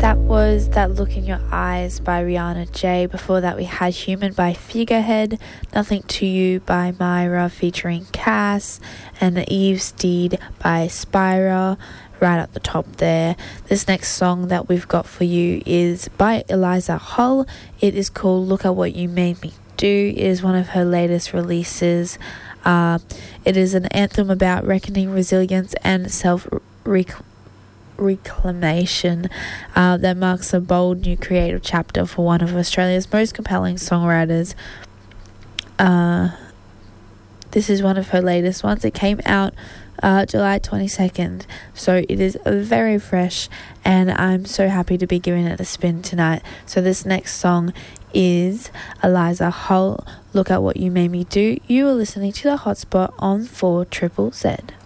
That was That Look in Your Eyes by Rihanna J. Before that we had Human by Figurehead, Nothing to You by Myra featuring Cass, and Eve's Deed by Spira right at the top there. This next song that we've got for you is by Eliza Hull. It is called Look at What You Made Me Do. It is one of her latest releases. It is an anthem about reckoning resilience and reclamation that marks a bold new creative chapter for one of Australia's most compelling songwriters. This is one of her latest ones. It came out July 22nd, so it is very fresh, and I'm so happy to be giving it a spin tonight. So this next song is Eliza Hull, Look at What You Made Me Do. You are listening to The Hotspot on 4ZZZ.